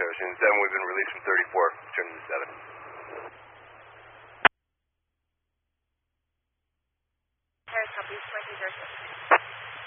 Ocean 7, we've been released from 34, turning to 7. Paris, copy, 2006.